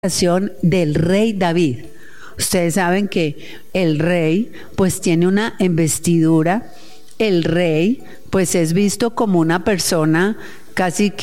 Del rey David. Ustedes saben que el rey pues tiene una investidura, el rey pues es visto como una persona casi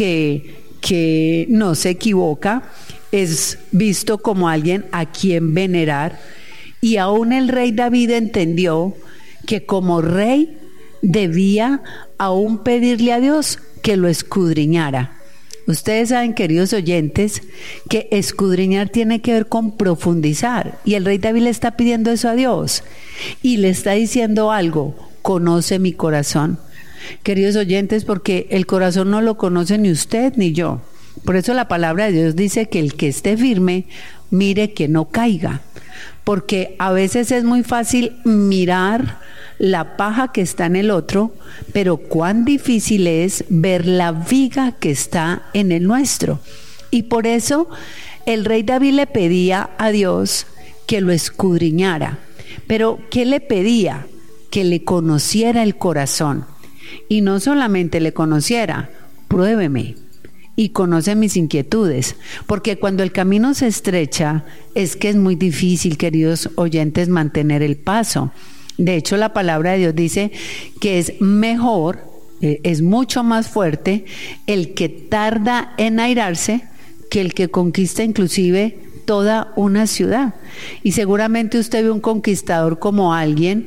que no se equivoca, es visto como alguien a quien venerar, y aún el rey David entendió que como rey debía aún pedirle a Dios que lo escudriñara. Ustedes saben, queridos oyentes, que escudriñar tiene que ver con profundizar, y el rey David le está pidiendo eso a Dios y le está diciendo algo: conoce mi corazón. Queridos oyentes, porque el corazón no lo conoce ni usted ni yo. Por eso la palabra de Dios dice que el que esté firme mire que no caiga, porque a veces es muy fácil mirar la paja que está en el otro, pero cuán difícil es ver la viga que está en el nuestro. Y por eso el rey David le pedía a Dios que lo escudriñara. Pero ¿qué le pedía? Que le conociera el corazón. Y no solamente le conociera: pruébeme y conoce mis inquietudes, porque cuando el camino se estrecha es que es muy difícil, queridos oyentes, mantener el paso. De hecho, la palabra de Dios dice que es mejor, es mucho más fuerte el que tarda en airarse que el que conquista inclusive toda una ciudad. Y seguramente usted ve un conquistador como alguien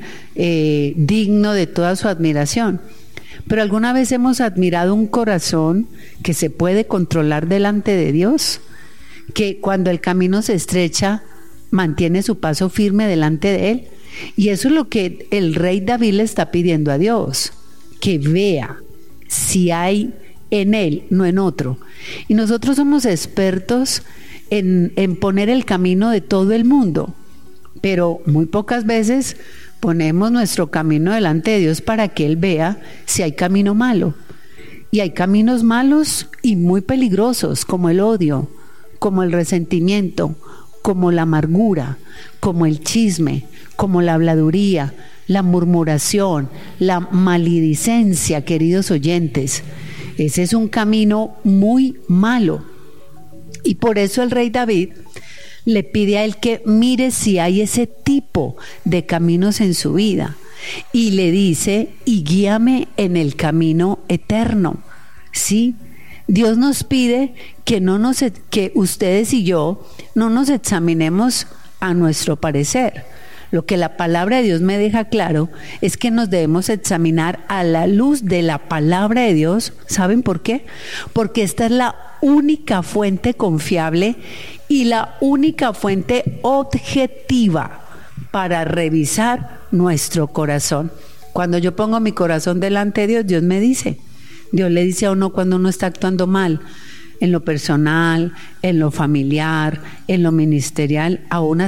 digno de toda su admiración. Pero ¿alguna vez hemos admirado un corazón que se puede controlar delante de Dios? Que cuando el camino se estrecha mantiene su paso firme delante de Él. Y eso es lo que el rey David le está pidiendo a Dios, que vea si hay en él, no en otro. Y nosotros somos expertos en poner el camino de todo el mundo, pero muy pocas veces ponemos nuestro camino delante de Dios para que Él vea si hay camino malo. Y hay caminos malos y muy peligrosos, como el odio, como el resentimiento, como la amargura, como el chisme, como la habladuría, la murmuración, la maledicencia, queridos oyentes. Ese es un camino muy malo. Y por eso el rey David le pide a él que mire si hay ese tipo de caminos en su vida. Y le dice: y guíame en el camino eterno. ¿Sí? Dios nos pide que ustedes y yo no nos examinemos a nuestro parecer. Lo que la palabra de Dios me deja claro es que nos debemos examinar a la luz de la palabra de Dios. ¿Saben por qué? Porque esta es la única fuente confiable y la única fuente objetiva para revisar nuestro corazón. Cuando yo pongo mi corazón delante de Dios, Dios me dice. Dios le dice a uno cuando uno está actuando mal, en lo personal, en lo familiar, en lo ministerial, aún